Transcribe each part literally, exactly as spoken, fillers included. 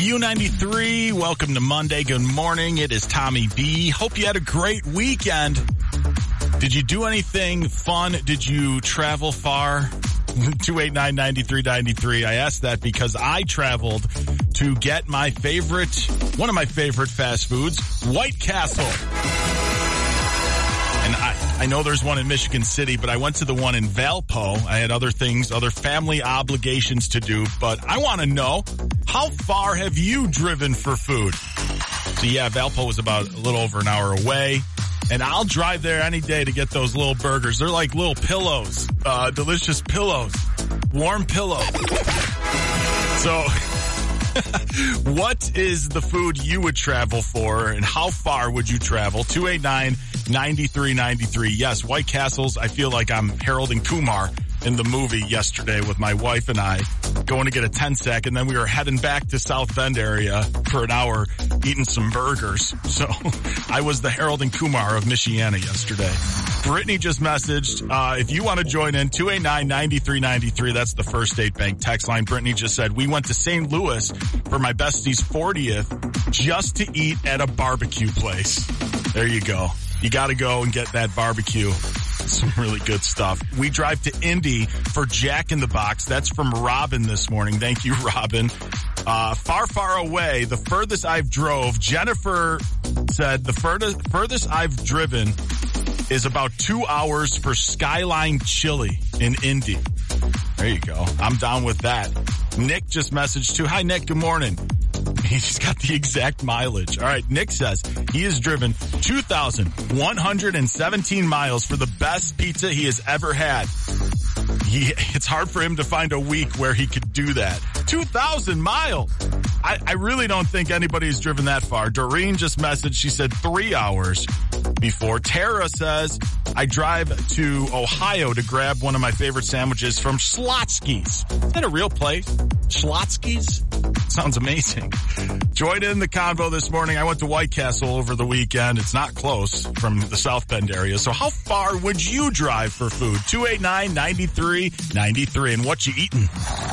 U ninety-three, welcome to Monday. Good morning. It is Tommy B. Hope you had a great weekend. Did you do anything fun? Did you travel far? two eight nine, nine three nine three. I asked that because I traveled to get my favorite, one of my favorite fast foods, White Castle. And I, I know there's one in Michigan City, but I went to the one in Valpo. I had other things, other family obligations to do, but I want to know, how far have you driven for food? So yeah, Valpo was about a little over an hour away, and I'll drive there any day to get those little burgers. They're like little pillows, uh, delicious pillows, warm pillows. So what is the food you would travel for, and how far would you travel? two eight nine, nine three nine three. Yes, White Castles. I feel like I'm Harold and Kumar in the movie yesterday with my wife and I going to get a ten sec, and then we were heading back to South Bend area for an hour eating some burgers. So I was the Harold and Kumar of Michiana yesterday. Brittany just messaged, uh, if you want to join in, two eight nine, nine three nine three. That's the First State Bank text line. Brittany just said, we went to Saint Louis for my bestie's fortieth just to eat at a barbecue place. There you go. You got to go and get that barbecue. Some really good stuff. We drive to Indy for Jack in the Box. That's from Robin this morning. Thank you, Robin. Uh, far, far away, the furthest I've drove, Jennifer said the furthest, furthest I've driven is about two hours for Skyline Chili in Indy. There you go. I'm down with that. Nick just messaged too. Hi, Nick. Good morning. He's got the exact mileage. All right, Nick says he has driven two thousand one hundred seventeen miles for the best pizza he has ever had. He, it's hard for him to find a week where he could do that. two thousand miles. I, I really don't think anybody's driven that far. Doreen just messaged. She said three hours before. Tara says, I drive to Ohio to grab one of my favorite sandwiches from Schlotzsky's. Is that a real place? Schlotzsky's? Sounds amazing. Join in the convo this morning. I went to White Castle over the weekend. It's not close from the South Bend area. So how far would you drive for food? two eight nine, nine three nine three. And what you eating?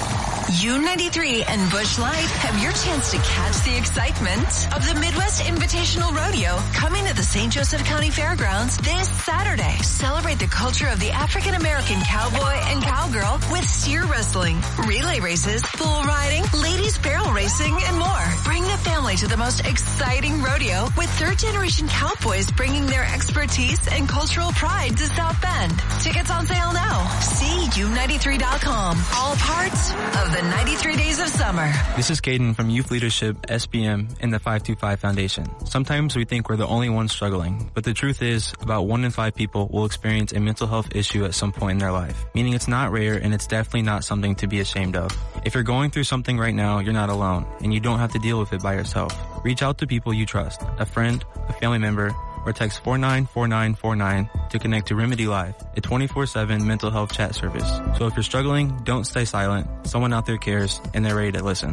U ninety-three and Busch Light have your chance to catch the excitement of the Midwest Invitational Rodeo coming to the Saint Joseph County Fairgrounds this Saturday. Celebrate the culture of the African American cowboy and cowgirl with steer wrestling, relay races, bull riding, ladies barrel racing, and more. Bring the family to the most exciting rodeo with third generation cowboys bringing their expertise and cultural pride to South Bend. Tickets on sale now. See U ninety-three dot com. All parts of the ninety-three Days of Summer. This is Caden from Youth Leadership, S B M, and the five two five Foundation. Sometimes we think we're the only ones struggling, but the truth is about one in five people will experience a mental health issue at some point in their life, meaning it's not rare and it's definitely not something to be ashamed of. If you're going through something right now, you're not alone, and you don't have to deal with it by yourself. Reach out to people you trust, a friend, a family member, or text four nine four nine four nine to connect to Remedy Live, a twenty-four seven mental health chat service. So if you're struggling, don't stay silent. Someone out there cares, and they're ready to listen.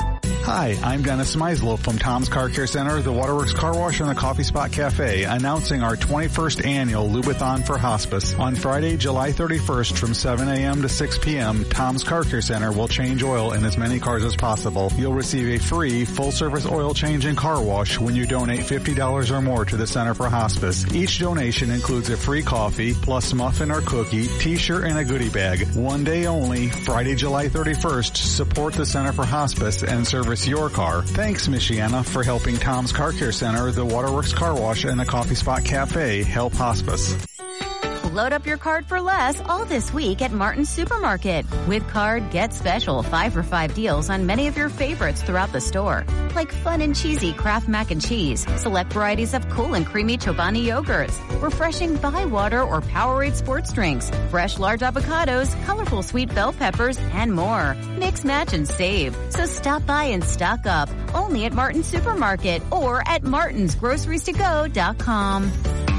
Hi, I'm Dennis Meisel from Tom's Car Care Center, the Waterworks Car Wash, and the Coffee Spot Cafe, announcing our twenty-first annual Lubathon for Hospice. On Friday, July thirty-first from seven a.m. to six p.m., Tom's Car Care Center will change oil in as many cars as possible. You'll receive a free full-service oil change and car wash when you donate fifty dollars or more to the Center for Hospice. Each donation includes a free coffee, plus muffin or cookie, t-shirt, and a goodie bag. One day only, Friday, July thirty-first, support the Center for Hospice and service your car. Thanks, Michiana, for helping Tom's Car Care Center, the Waterworks Car Wash, and the Coffee Spot Cafe help hospice. Load up your card for less all this week at Martin's Supermarket. With card, get special five for five deals on many of your favorites throughout the store. Like fun and cheesy Kraft mac and cheese, select varieties of cool and creamy Chobani yogurts, refreshing Bywater or Powerade sports drinks, fresh large avocados, colorful sweet bell peppers, and more. Mix, match, and save. So stop by and stock up only at Martin's Supermarket or at martins groceries to go dot com.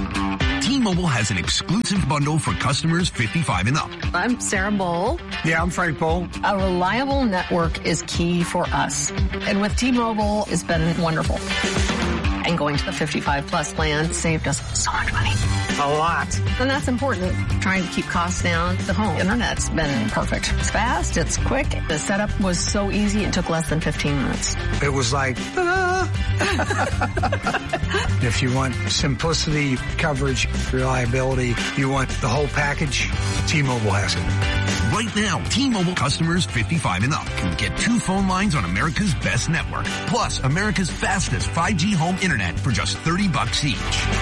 T-Mobile has an exclusive bundle for customers fifty-five and up. I'm Sarah Bowl. Yeah, I'm Frank Bowl. A reliable network is key for us. And with T-Mobile, it's been wonderful. And going to the fifty-five plus plan saved us so much money. A lot. And that's important. Trying to keep costs down. The home internet's been perfect. It's fast. It's quick. The setup was so easy. It took less than fifteen minutes. It was like, ah. If you want simplicity, coverage, reliability, you want the whole package, T-Mobile has it. Right now, T-Mobile customers fifty-five and up can get two phone lines on America's best network, plus America's fastest five G home internet for just thirty bucks each.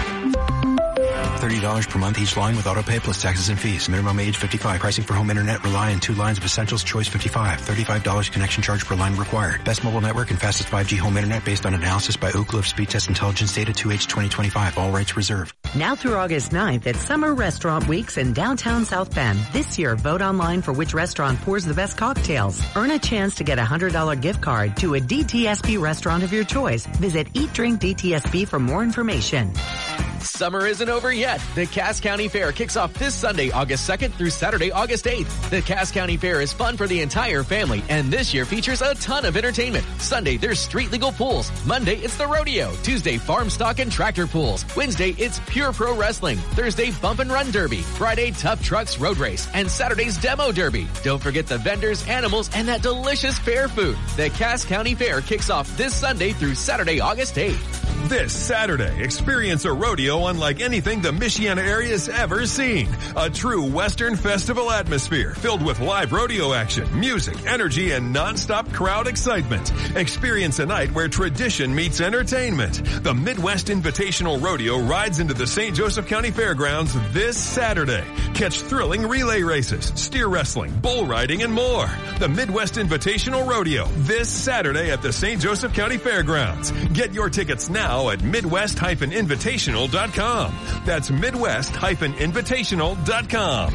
thirty dollars per month each line with autopay plus taxes and fees. Minimum age fifty-five. Pricing for home internet rely on two lines of Essentials Choice fifty-five. thirty-five dollars connection charge per line required. Best mobile network and fastest five G home internet based on analysis by Ookla of Speed Test Intelligence data two H twenty twenty-five. All rights reserved. Now through August ninth at Summer Restaurant Weeks in downtown South Bend. This year, vote online for which restaurant pours the best cocktails. Earn a chance to get a one hundred dollars gift card to a D T S P restaurant of your choice. Visit Eat Drink D T S P for more information. Summer isn't over yet. The Cass County Fair kicks off this Sunday, August second through Saturday, August eighth. The Cass County Fair is fun for the entire family, and this year features a ton of entertainment. Sunday, there's street legal pools. Monday, it's the rodeo. Tuesday, farm stock and tractor pools. Wednesday, it's pure pro wrestling. Thursday, bump and run derby. Friday, tough trucks road race. And Saturday's demo derby. Don't forget the vendors, animals, and that delicious fair food. The Cass County Fair kicks off this Sunday through Saturday, August eighth. This Saturday, experience a rodeo unlike anything the Michiana area's ever seen. A true Western festival atmosphere filled with live rodeo action, music, energy, and non-stop crowd excitement. Experience a night where tradition meets entertainment. The Midwest Invitational Rodeo rides into the Saint Joseph County Fairgrounds this Saturday. Catch thrilling relay races, steer wrestling, bull riding, and more. The Midwest Invitational Rodeo this Saturday at the Saint Joseph County Fairgrounds. Get your tickets now at midwest dash invitational dot com. That's midwest dash invitational dot com.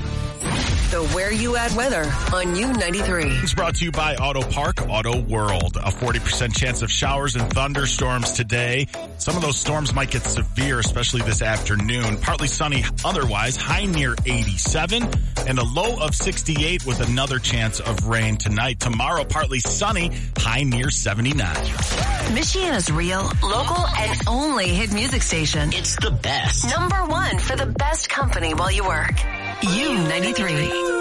The Where You At weather on U ninety-three. It's brought to you by Auto Park Auto World. A forty percent chance of showers and thunderstorms today. Some of those storms might get severe, especially this afternoon. Partly sunny otherwise, high near eighty-seven, and a low of sixty-eight with another chance of rain tonight. Tomorrow, partly sunny, high near seventy-nine. Michiana's real, local, and only hit music station. It's the best. Number one for the best company while you work. U ninety-three.